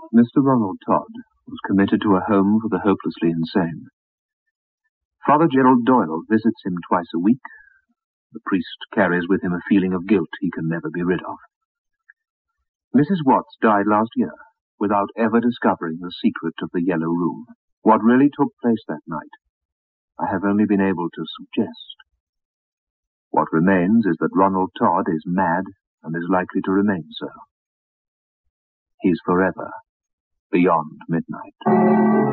Mr. Ronald Todd was committed to a home for the hopelessly insane. Father Gerald Doyle visits him twice a week. The priest carries with him a feeling of guilt he can never be rid of. Mrs. Watts died last year without ever discovering the secret of the Yellow Room. What really took place that night, I have only been able to suggest. What remains is that Ronald Todd is mad and is likely to remain so. He's forever beyond midnight.